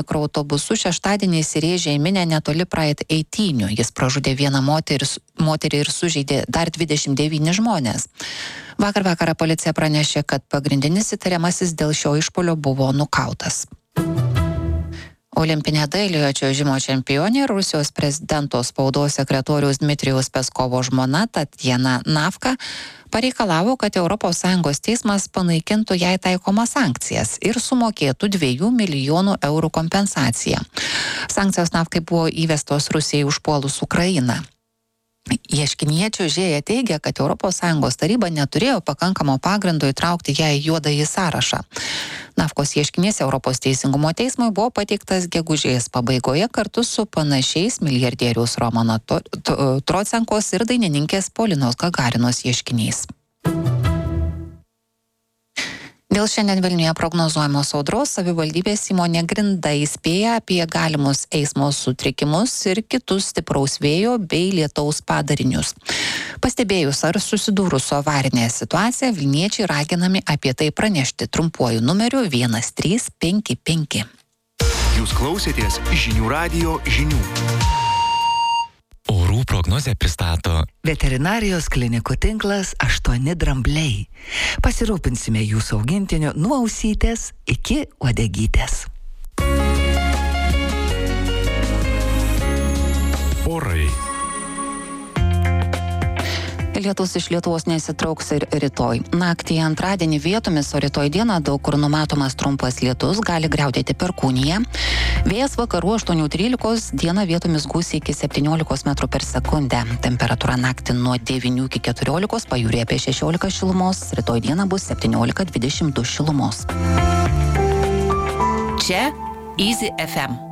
Mikroautobusu šeštadienį įsirėžė į minę netoli Pride eitynių. Jis pražudė vieną moterį ir sužeidė dar 29 žmonės. Vakar vakarą policija pranešė, kad pagrindinis įtariamasis dėl šio išpuolio buvo nukautas. Olimpinė dailiojo čiuožimo čempionė, Rusijos prezidento spaudos sekretoriaus Dmitrijaus Peskovo žmona Tatjana Navka pareikalavo, kad ES teismas panaikintų jai taikomas sankcijas ir sumokėtų 2 milijonų eurų kompensaciją. Sankcijos Navkai buvo įvestos Rusijai užpuolus Ukrainą. Ieškinyje čiuožėja teigia, kad ES taryba neturėjo pakankamo pagrindo įtraukti ją į juodąjį sąrašą. Navkos ieškinys Europos teisingumo teismui buvo pateiktas gegužės pabaigoje kartu su panašiais milijardieriaus Romano Trocenkos ir dainininkės Polinos Gagarinos ieškiniais. Dėl šiandien Vilniuje prognozuojamos audros savivaldybės įmonė Grinda įspėja apie galimus eismo sutrikimus ir kitus stipraus vėjo bei lietaus padarinius. Pastebėjus ar susidūrus su avarinė situacija, vilniečiai raginami apie tai pranešti trumpuoju numeriu 1355. Jūs klausėtės Žinių radijo žinių. Orų prognozę pristato Veterinarijos klinikų tinklas 8 drambliai. Pasirūpinsime jūsų augintiniu nuo ausytės iki uodegytės. Orai. Lietus iš Lietuvos nesitrauks ir rytoj. Naktį antradienį vietomis, o rytoj dieną daug kur numatomas trumpas lietus, gali griaudėti perkūnija. Vėjas vakarų 8-13, dieną vietomis gūsiai iki 17 metrų per sekundę. Temperatūra naktį nuo 9 iki 14, pajūryje apie 16 šilumos, rytoj dieną bus 17-22 šilumos. Čia Easy FM.